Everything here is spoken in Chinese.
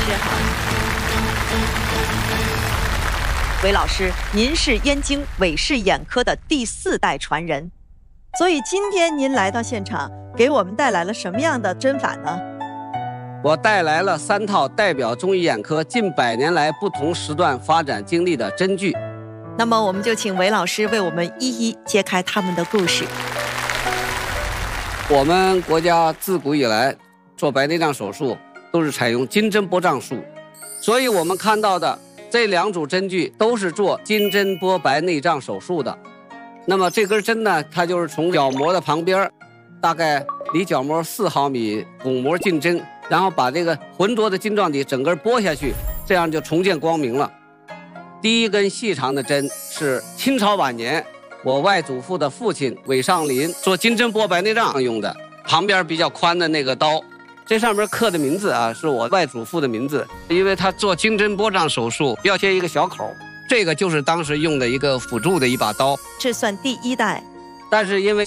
师好。韦老师，您是燕京韦氏眼科的第4代传人，所以今天您来到现场，给我们带来了什么样的针法呢？ 我带来了3套代表中医眼科近100年来不同时段发展经历的针具。 那么我们就请韦老师为我们一一揭开他们的故事。 我们国家自古以来做白内障手术都是采用金针拨障术，所以我们看到的这2组针具都是做金针拨白内障手术的。那么这根针呢，它就是从角膜的旁边，大概离角膜4毫米巩膜进针，然后把这个浑浊的晶状体整个拨下去，这样就重见光明了。第一根细长的针是清朝晚年我外祖父的父亲韦尚林做金针拨白内障用的，旁边比较宽的那个刀，这上面刻的名字啊是我外祖父的名字，因为他做金针拨障手术要切一个小口，这个就是当时用的一个辅助的一把刀。 这算第1代， 但是因为